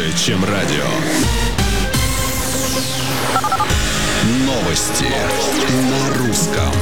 чем радио. Новости на русском.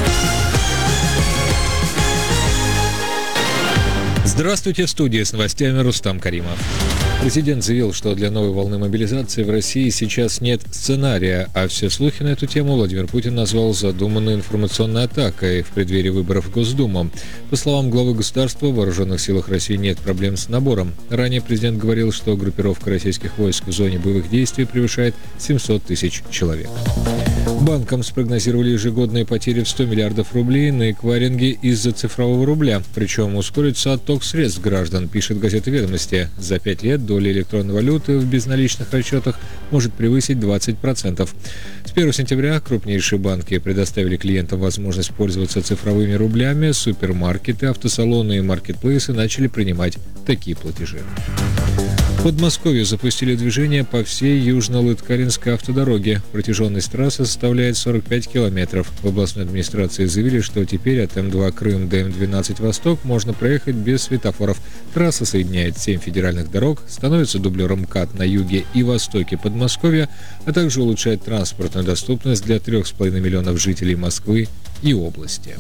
Здравствуйте, в студии с новостями Рустам Каримов. Президент заявил, что для новой волны мобилизации в России сейчас нет сценария, а все слухи на эту тему Владимир Путин назвал задуманной информационной атакой в преддверии выборов в Госдуму. По словам главы государства, в вооруженных силах России нет проблем с набором. Ранее президент говорил, что группировка российских войск в зоне боевых действий превышает 700 тысяч человек. Банкам спрогнозировали ежегодные потери в 100 миллиардов рублей на эквайринге из-за цифрового рубля. Причем ускорится отток средств граждан, пишет газета «Ведомости». За 5 лет доля электронной валюты в безналичных расчетах может превысить 20%. С 1 сентября крупнейшие банки предоставили клиентам возможность пользоваться цифровыми рублями. Супермаркеты, автосалоны и маркетплейсы начали принимать такие платежи. В Подмосковье запустили движение по всей Южно-Лыткаринской автодороге. Протяженность трассы составляет 45 километров. В областной администрации заявили, что теперь от М2 Крым до М12 Восток можно проехать без светофоров. Трасса соединяет 7 федеральных дорог, становится дублером МКАД на юге и востоке Подмосковья, а также улучшает транспортную доступность для 3,5 миллионов жителей Москвы и области.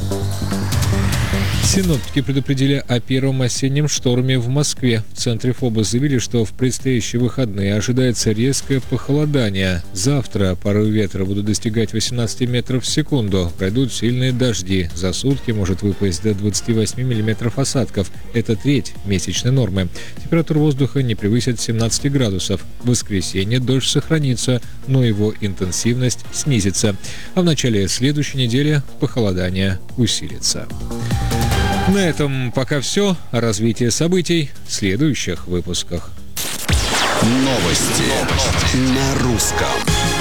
Синоптики предупредили о первом осеннем шторме в Москве. В центре ФОБОС заявили, что в предстоящие выходные ожидается резкое похолодание. Завтра порывы ветра будут достигать 18 метров в секунду. Пройдут сильные дожди. За сутки может выпасть до 28 миллиметров осадков. Это треть месячной нормы. Температура воздуха не превысит 17 градусов. В воскресенье дождь сохранится, но его интенсивность снизится. А в начале следующей недели похолодание усилится. На этом пока все. О развитии событий в следующих выпусках. Новости на русском.